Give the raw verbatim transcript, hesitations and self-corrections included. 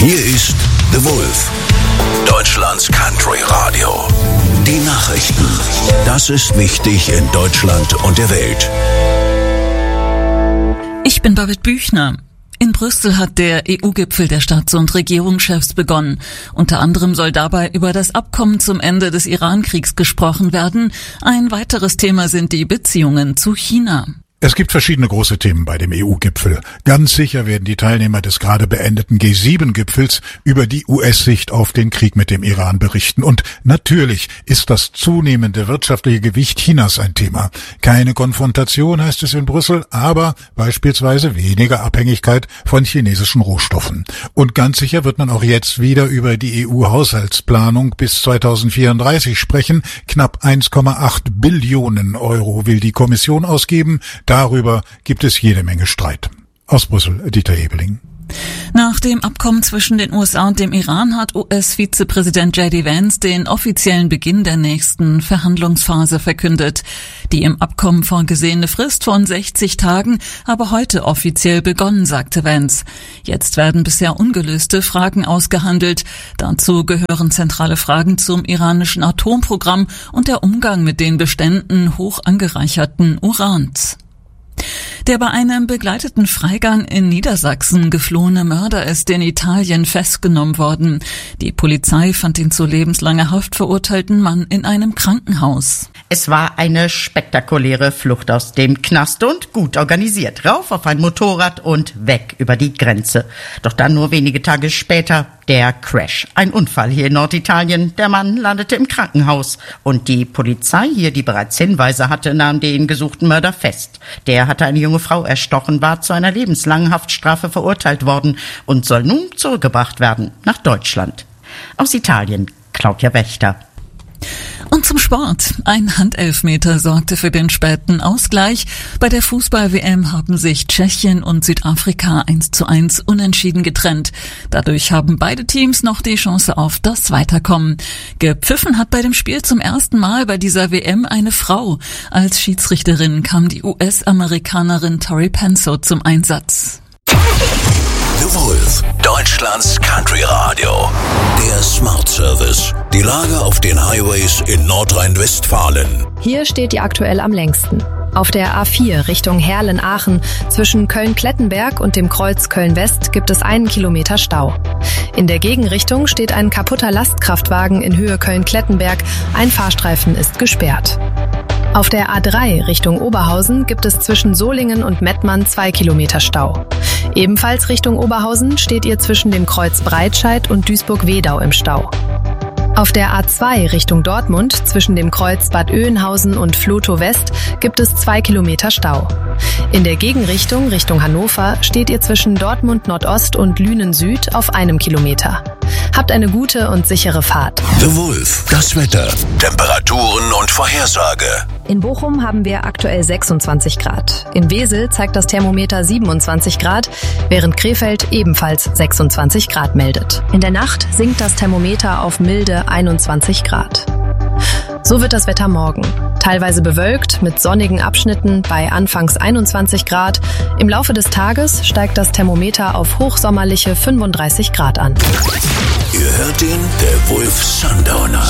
Hier ist The Wolf, Deutschlands Country Radio. Die Nachrichten. Das ist wichtig in Deutschland und der Welt. Ich bin Babette Büchner. In Brüssel hat der E U-Gipfel der Staats- und Regierungschefs begonnen. Unter anderem soll dabei über das Abkommen zum Ende des Iran-Kriegs gesprochen werden. Ein weiteres Thema sind die Beziehungen zu China. Es gibt verschiedene große Themen bei dem E U-Gipfel. Ganz sicher werden die Teilnehmer des gerade beendeten G sieben Gipfels über die U S-Sicht auf den Krieg mit dem Iran berichten. Und natürlich ist das zunehmende wirtschaftliche Gewicht Chinas ein Thema. Keine Konfrontation, heißt es in Brüssel, aber beispielsweise weniger Abhängigkeit von chinesischen Rohstoffen. Und ganz sicher wird man auch jetzt wieder über die E U-Haushaltsplanung bis zweitausendvierunddreißig sprechen. Knapp eins Komma acht Billionen Euro will die Kommission ausgeben. Darüber gibt es jede Menge Streit. Aus Brüssel, Dieter Hebeling. Nach dem Abkommen zwischen den U S A und dem Iran hat U S-Vizepräsident J D Vance den offiziellen Beginn der nächsten Verhandlungsphase verkündet. Die im Abkommen vorgesehene Frist von sechzig Tagen habe heute offiziell begonnen, sagte Vance. Jetzt werden bisher ungelöste Fragen ausgehandelt. Dazu gehören zentrale Fragen zum iranischen Atomprogramm und der Umgang mit den Beständen hoch angereicherten Urans. Der bei einem begleiteten Freigang in Niedersachsen geflohene Mörder ist in Italien festgenommen worden. Die Polizei fand den zu lebenslanger Haft verurteilten Mann in einem Krankenhaus. Es war eine spektakuläre Flucht aus dem Knast und gut organisiert. Rauf auf ein Motorrad und weg über die Grenze. Doch dann nur wenige Tage später der Crash. Ein Unfall hier in Norditalien. Der Mann landete im Krankenhaus. Und die Polizei hier, die bereits Hinweise hatte, nahm den gesuchten Mörder fest. Der hatte eine junge Frau erstochen, war zu einer lebenslangen Haftstrafe verurteilt worden und soll nun zurückgebracht werden nach Deutschland. Aus Italien, Claudia Wächter. Und zum Sport. Ein Handelfmeter sorgte für den späten Ausgleich. Bei der Fußball-W M haben sich Tschechien und Südafrika eins zu eins unentschieden getrennt. Dadurch haben beide Teams noch die Chance auf das Weiterkommen. Gepfiffen hat bei dem Spiel zum ersten Mal bei dieser W M eine Frau. Als Schiedsrichterin kam die U S-Amerikanerin Tori Penso zum Einsatz. The Wolf, Deutschlands Country Radio. Der Smart Service. Die Lage auf den Highways in Nordrhein-Westfalen. Hier steht die aktuell am längsten. Auf der A vier Richtung Herlen-Aachen zwischen Köln-Klettenberg und dem Kreuz Köln-West gibt es einen Kilometer Stau. In der Gegenrichtung steht ein kaputter Lastkraftwagen in Höhe Köln-Klettenberg. Ein Fahrstreifen ist gesperrt. Auf der A drei Richtung Oberhausen gibt es zwischen Solingen und Mettmann zwei Kilometer Stau. Ebenfalls Richtung Oberhausen steht ihr zwischen dem Kreuz Breitscheid und Duisburg-Wedau im Stau. Auf der A zwei Richtung Dortmund zwischen dem Kreuz Bad Oeynhausen und Flotow West gibt es zwei Kilometer Stau. In der Gegenrichtung Richtung Hannover steht ihr zwischen Dortmund Nordost und Lünen Süd auf einem Kilometer. Habt eine gute und sichere Fahrt. The Wolf, das Wetter, Temperaturen und Vorhersage. In Bochum haben wir aktuell sechsundzwanzig Grad. In Wesel zeigt das Thermometer siebenundzwanzig Grad, während Krefeld ebenfalls sechsundzwanzig Grad meldet. In der Nacht sinkt das Thermometer auf milde einundzwanzig Grad. So wird das Wetter morgen. Teilweise bewölkt mit sonnigen Abschnitten bei anfangs einundzwanzig Grad. Im Laufe des Tages steigt das Thermometer auf hochsommerliche fünfunddreißig Grad an. Ihr hört den The Wolf Sundowner.